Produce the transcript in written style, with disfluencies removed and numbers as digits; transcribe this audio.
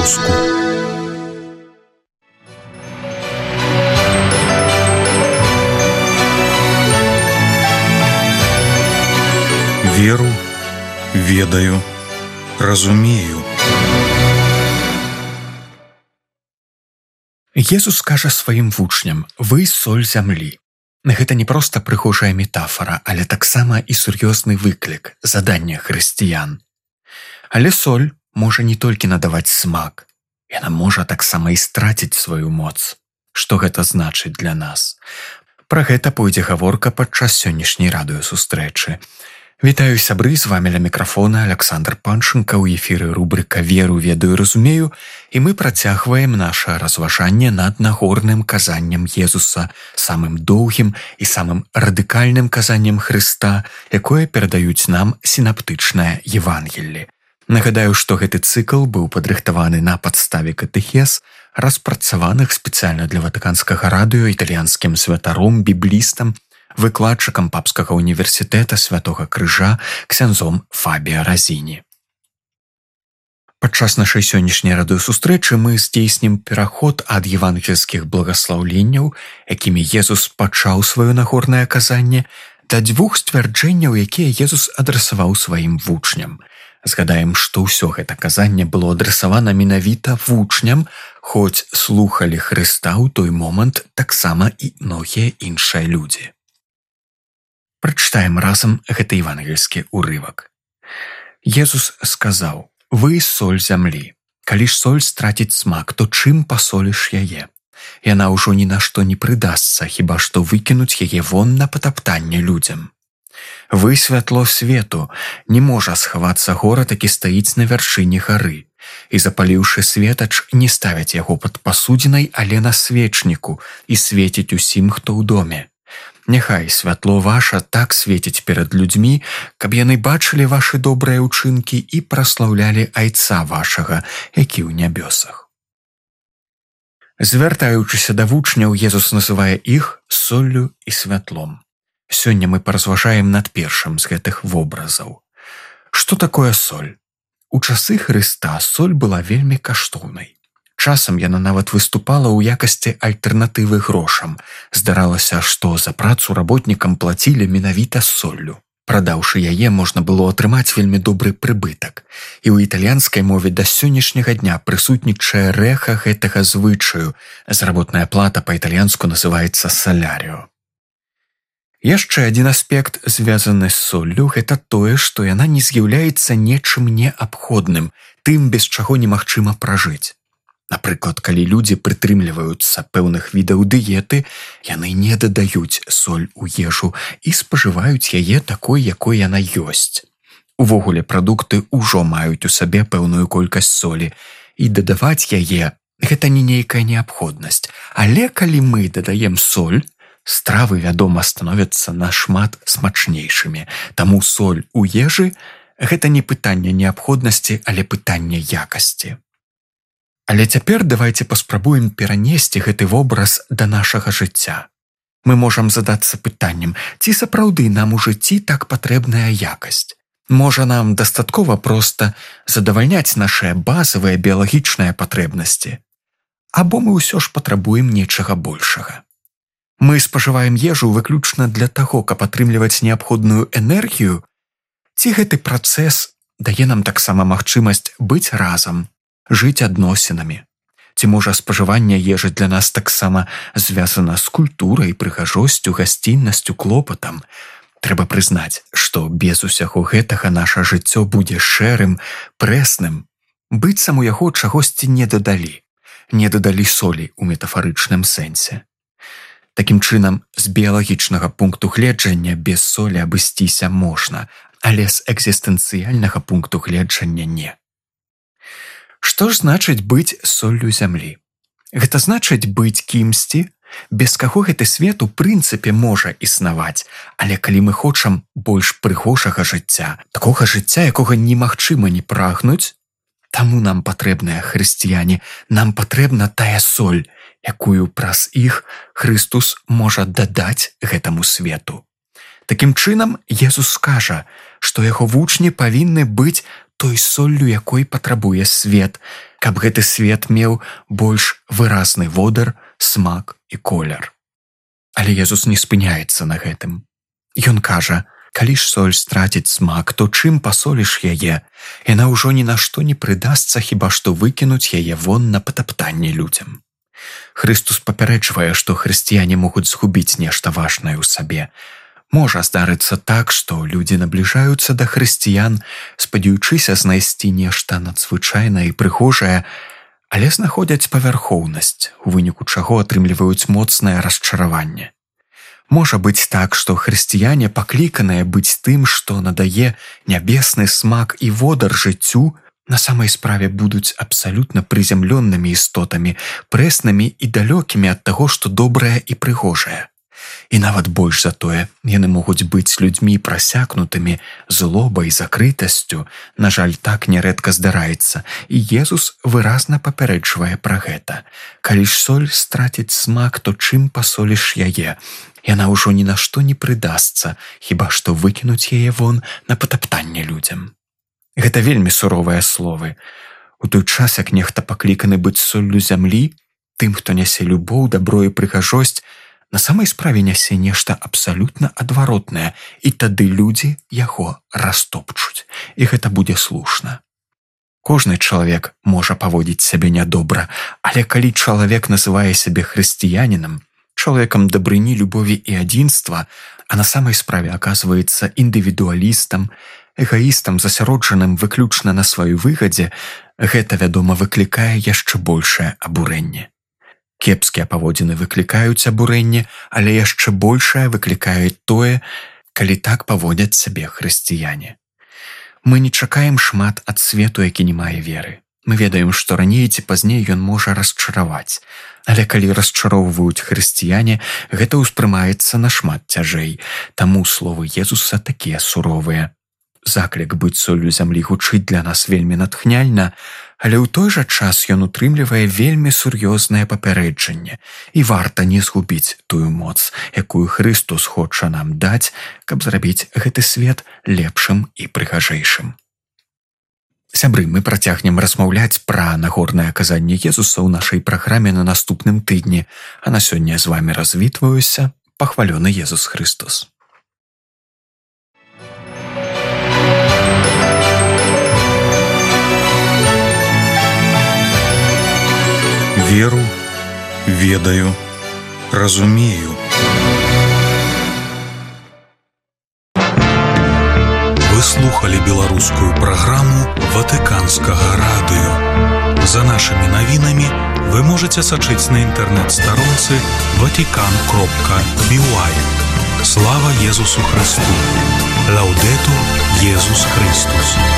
выпуску. Веру, ведаю, разумею. Езус кажа сваім вучням: «Вы соль зямлі». Гэта не проста прыгожая метафара, але таксама і сур'ёзны выклік, заданне хрысціян. Але соль можа не толькі надаваць смак, яна можа таксама і страціць сваю моц. Што гэта значыць для нас? Пра гэта пойдзе гаворка падчас сённяшняй радыёсустрэчы. Вітаю, сябры, з вамі ля мікрафона Александр Панченко, у эфіры рубрыка «Веру, ведаю, разумею», і мы працягваем наша разважанне над нагорным казаннем Езуса, самым доўгім і самым радыкальным казаннем Хрыста, якое перадаюць нам сінаптычныя Евангеллі. Нагадаю, што гэты цыкл быў падрыхтаваны на падставе катэхез, распрацаваных спецыяльна для ватыканскага радыё італьянскім святаром, біблістам, выкладчыкам папскага універсітэта Святога Крыжа ксяндзом Фабіа Разіні. Падчас нашай сённяшняй радыёсустрэчы мы здзейснім пераход ад евангельскіх благаслаўленняў, якімі Езус пачаў сваё нагорнае казанне, да дзвюх сцвярджэнняў, якія Езус адрасаваў сваім вучням. Згадаем, што ўсё гэта казанне было адрасавана менавіта вучням, хоць слухалі Хрыста ў той момант таксама і многія іншыя людзі. Прачытаем разам гэты евангельскі урывак. Езус сказаў: «Вы соль зямлі. Калі ж соль страціць смак, то чым пасоліш яе? Яна ўжо ні на што не прыдасца, хіба што выкінуць яе вон на патаптанне людзям. Вы святло свету, не можа схавацца горад, які стаіць на вяршыні гары, і запаліўшы светач, не ставяць яго пад пасудзінай, але на свечніку, і свеціць усім, хто ў доме. Няхай святло ваша так свеціць перад людзьмі, каб яны бачылі вашы добрыя ўчынкі і праслаўлялі Айца вашага, які ў нябёсах». Звяртаючыся да вучняў, Езус называе іх соллю і святлом. Сёння мы паразважаем над першым з гэтых вобразаў. Што такое соль? У часы Хрыста соль была вельмі каштоўнай. Часам яна нават выступала ў якасці альтэрнатывы грошам. Здаралася, што за працу работнікам плацілі менавіта соллю. Прадаўшы яе, можна было атрымаць вельмі добры прыбытак. І ў італьянскай мове да сённяшняга дня прысутнічае рэха гэтага звычаю. Заработная плата па-італьянску называецца салярыо. Яшчэ адзін аспект, звязаны з соллю, гэта тое, што яна не з'яўляецца нечым неабходным, тым, без чаго немагчыма пражыць. Напрыклад, калі людзі прытрымліваюцца пэўных відаў дыеты, яны не дадаюць соль у ежу і спажываюць яе такой, якой яна ёсць. Увогуле, прадукты ўжо маюць у сабе пэўную колькасць солі, і дадаваць яе – гэта не нейкая неабходнасць. Але калі мы дадаем соль, стравы, вядома, становяцца нашмат смачнейшымі. Таму соль у ежы – гэта не пытанне неабходнасці, але пытанне якасці. Але цяпер давайце паспрабуем перанесці гэты вобраз да нашага жыцця. Мы можам задацца пытаннем, ці сапраўды нам у жыцці так патрэбная якасць? Можа, нам дастаткова проста задавальняць нашыя базавыя біялагічныя патрэбнасці? Або мы ўсё ж патрабуем нечага большага? Мы спажываем ежу выключна для таго, каб атрымліваць неабходную энергію? Ці гэты працэс дае нам таксама магчымасць быць разам, жыць адносінамі? Ці можа спажыванне ежы для нас таксама звязана з культурай, прыгажосцю, гасціннасцю, клопатам? Трэба прызнаць, што без усяго гэтага наша жыццё будзе шэрым, прэсным. Быццам у яго чагосьці не дадалі. Не дадалі солі ў метафарычным сэнсе. Такім чынам, з біялагічнага пункту гледжання без солі абысціся можна, але з экзістэнцыяльнага пункту гледжання не. Што ж значыць быць соллю зямлі? Гэта значыць быць кімсьці, без каго гэты свет у прынцыпе можа існаваць, але калі мы хочам больш прыгожага жыцця, такога жыцця, якога немагчыма не прагнуць, таму нам патрэбныя хрысціяне, нам патрэбна тая соль, якую праз іх Хрыстус можа дадаць гэтаму свету. Такім чынам, Езус скажа, што яго вучні павінны быць той соллю, якой патрабуе свет, каб гэты свет меў больш выразны водар, смак і колер. Але Езус не спыняецца на гэтым. Ён кажа: калі ж соль страціць смак, то чым пасоліш яе? Яна ўжо ні на што не прыдасца, хіба што выкінуць яе вон на патаптанне людзям. Хрыстус папярэджвае, што хрысціяне могуць згубіць нешта важнае ў сабе. Можа здарыцца так, што людзі набліжаюцца да хрысціян, спадзяючыся знайсці нешта надзвычайнае і прыгожае, але знаходзяць павярхоўнасць, у выніку чаго атрымліваюць моцнае расчараванне. Можа быць так, што хрысціяне пакліканыя быць тым, што надае нябесны смак і водар жыццю, на самай справе будуць абсалютна прызямлённымі істотамі, прэснымі і далёкімі ад таго, што добрае і прыгожае. І нават больш за тое, яны могуць быць людзьмі прасякнутымі злобай, закрытасцю. На жаль, так нярэдка здараецца, і Езус выразна папярэджвае пра гэта. Калі ж соль страціць смак, то чым пасоліш яе? Яна ўжо ні на што не прыдасца, хіба што выкінуць яе вон на патаптанне людзям. Гэта вельмі суровыя словы. У той час, як нехта пакліканы быць соллю зямлі, тым, хто нясе любоў, дабро і прыгажосць, на самай справе нясе нешта абсалютна адваротнае, і тады людзі яго растопчуць, і гэта будзе слушна. Кожны чалавек можа паводзіць сябе нядобра, але калі чалавек называе сябе хрысціянінам, чалавекам дабрыні, любові і адзінства, а на самай справе аказваецца індывідуалістам, эгаістам, засяроджаным выключна на сваёй выгадзе, гэта, вядома, выклікае яшчэ большае абурэнне. Кепскія паводзіны выклікаюць абурэнне, але яшчэ большае выклікае тое, калі так паводзяць сябе хрысціяне. Мы не чакаем шмат ад свету, які не мае веры. Мы ведаем, што раней ці пазней ён можа расчараваць. Але калі расчароўваюць хрысціяне, гэта ўспрымаецца нашмат цяжэй. Таму словы Езуса такія суровыя. Заклік быць соллю зямлі гучыць для нас вельмі натхняльна, але ў той жа час ён утрымлівае вельмі сур'ёзнае папярэджанне, і варта не згубіць тую моц, якую Хрыстус хоча нам даць, каб зрабіць гэты свет лепшым і прыгажэйшым. Сябры, мы працягнем размаўляць пра нагорнае казанне Езуса ў нашай праграме на наступным тыдні, а на сёння з вамі развітваюся, пахвалёны Езус Христос. Веру, ведаю, разумею. Вы слухали беларускую праграму Ватыканскага радыё. За нашымі навінамі вы можаце сачыць на інтэрнэт-старонцы vatican.by. Слава Езусу Христу! Лаўдэтур Езус Христус!